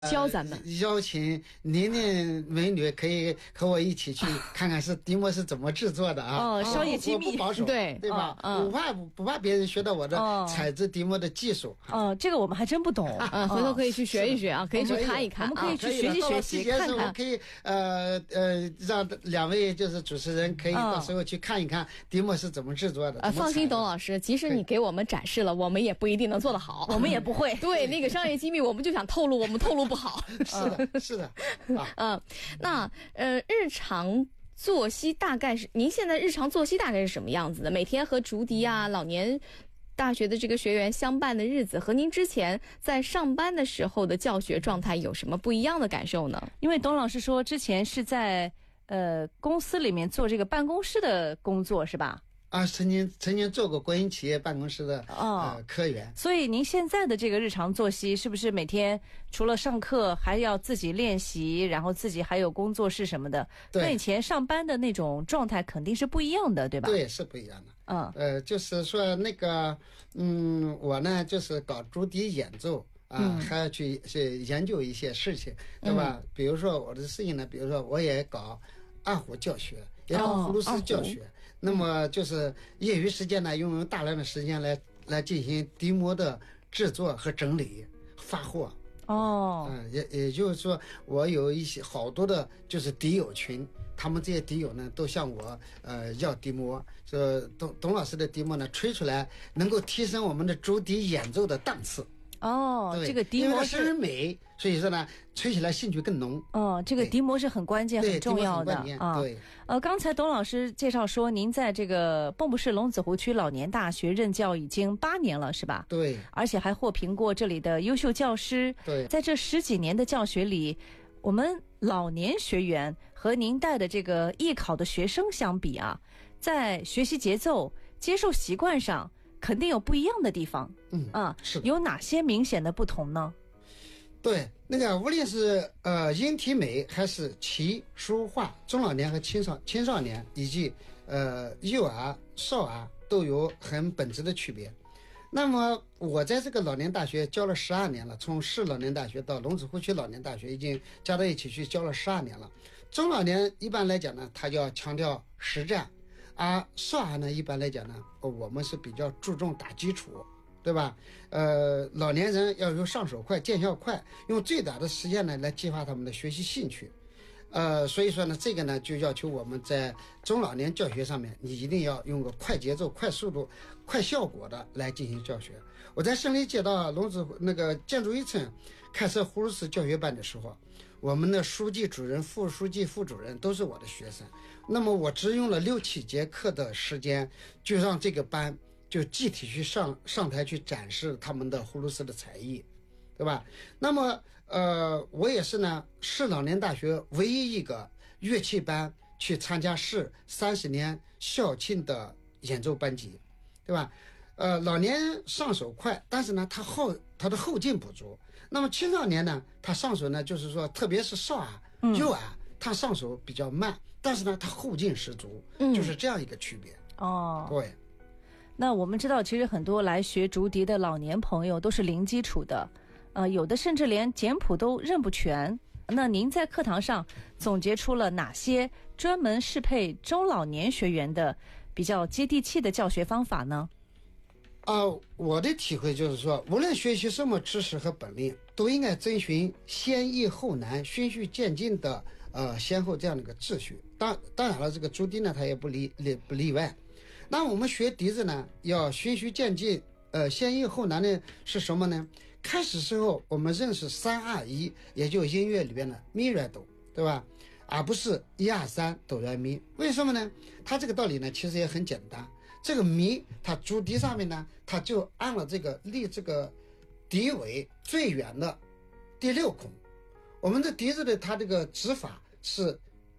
教咱们邀请您的美女可以和我一起去看看是笛膜是怎么制作的啊。 商业机密， 我不保守，对吧？不怕别人学到我的采制笛膜的技术。 这个我们还真不懂回头可以去学一学啊，可以去看一看， 我们可以去学习学习看看。 我可以让两位就是主持人可以到时候去看一看笛膜是怎么制作的。 放心，董老师，即使你给我们展示了，我们也不一定能做得好， 我们也不会。 对，那个商业机密，我们就想透露，我们透露不好。 是的。 那日常作息大概是您现在日常作息大概是什么样子的？每天和竹笛啊老年大学的这个学员相伴的日子，和您之前在上班的时候的教学状态有什么不一样的感受呢？ 因为董老师说之前是在公司里面做这个办公室的工作是吧？ 曾经做过国营企业办公室的科员。 所以您现在的这个日常作息是不是每天除了上课还要自己练习，然后自己还有工作室什么的？ 对， 跟以前上班的那种状态肯定是不一样的，对吧？ 对，是不一样的。就是说那个我呢就是搞竹笛演奏还要去研究一些事情，对吧？比如说我的事情呢，比如说我也搞二胡教学，也搞葫芦丝教学。那么就是业余时间呢，用大量的时间来进行笛膜的制作和整理发货。也就是说，我有一些好多的就是笛友群，他们这些笛友呢都向我要笛膜，说董老师的笛膜呢吹出来能够提升我们的竹笛演奏的档次。 这个笛膜是美，所以说呢，吹起来兴趣更浓。 这个笛膜是很关键、很重要的啊。 对， 刚才董老师介绍说，您在这个蚌埠市龙子湖区老年大学任教已经8年了，是吧？ 对， 而且还获评过这里的优秀教师。 对， 在这10几年的教学里，我们老年学员和您带的这个艺考的学生相比啊，在学习节奏、接受习惯上，肯定有不一样的地方。 是有哪些明显的不同呢？ 对，那个无论是音体美还是棋书画，中老年和青少年以及幼儿少儿都有很本质的区别。那么我在这个老年大学教了12年了，从市老年大学到龙子湖区老年大学已经加到一起去教了12年了。中老年一般来讲呢，他就要强调实战，而少儿呢一般来讲呢，我们是比较注重打基础，对吧？老年人要有上手快、见效快，用最短的时间呢来激发他们的学习兴趣。所以说呢，这个呢就要求我们在中老年教学上面，你一定要用个快节奏、快速度、快效果的来进行教学。我在胜利街道龙子那个建筑一村开设葫芦丝教学班的时候，我们的书记主任、副书记、副主任都是我的学生。那么我只用了6、7节课的时间，就让这个班就集体去上台去展示他们的葫芦丝的才艺，对吧？那么我也是呢，市老年大学唯一一个乐器班去参加市30年校庆的演奏班级，对吧？老年上手快，但是呢他的后劲不足。那么青少年呢，他上手呢就是说，特别是少儿、幼儿，他上手比较慢，但是呢他后劲十足，就是这样一个区别。对。 那我们知道，其实很多来学竹笛的老年朋友都是零基础的，有的甚至连简谱都认不全。那您在课堂上总结出了哪些专门适配中老年学员的比较接地气的教学方法呢？ 我的体会就是说，无论学习什么知识和本领，都应该遵循先易后难、循序渐进的先后这样的一个秩序。当然了，这个竹笛呢，它也不例外。那我们学笛子呢，要循序渐进，先易后难的是什么呢？开始时候我们认识3、2、1，也就音乐里边的咪、来、哆，对吧？而不是1、2、3哆来咪。为什么呢？它这个道理呢，其实也很简单。这个咪，它竹笛上面呢，它就按了离这个笛尾最远的第6孔。我们的笛子的它这个指法是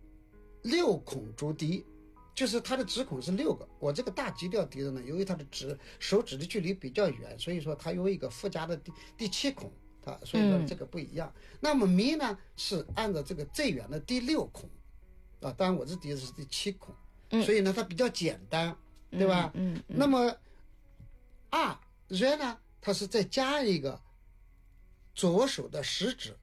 6孔竹笛。就是它的指孔是6个，我这个大基调笛子呢，由于它的手指的距离比较远，所以说它有一个附加的第7孔，所以说这个不一样。那么咪呢是按照这个最远的第6孔，当然我这笛子是第7孔，所以呢它比较简单，对吧？那么2、呢，它是再加一个左手的食指